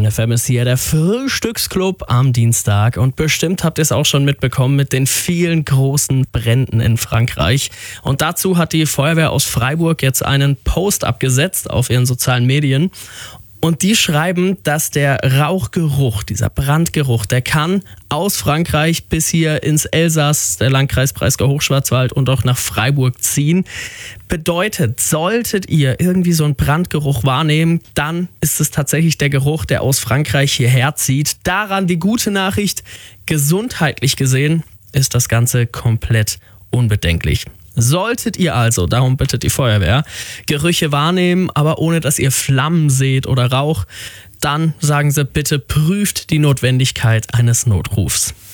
FM ist hier der Frühstücksclub am Dienstag und bestimmt habt ihr es auch schon mitbekommen mit den vielen großen Bränden in Frankreich. Und dazu hat die Feuerwehr aus Freiburg jetzt einen Post abgesetzt auf ihren sozialen Medien. Und die schreiben, dass der Rauchgeruch, dieser Brandgeruch, der kann aus Frankreich bis hier ins Elsass, der Landkreis Breisgau-Hochschwarzwald und auch nach Freiburg ziehen. Bedeutet, solltet ihr irgendwie so einen Brandgeruch wahrnehmen, dann ist es tatsächlich der Geruch, der aus Frankreich hierher zieht. Daran die gute Nachricht, gesundheitlich gesehen ist das Ganze komplett unbedenklich. Solltet ihr also, darum bittet die Feuerwehr, Gerüche wahrnehmen, aber ohne dass ihr Flammen seht oder Rauch, dann sagen sie bitte, prüft die Notwendigkeit eines Notrufs.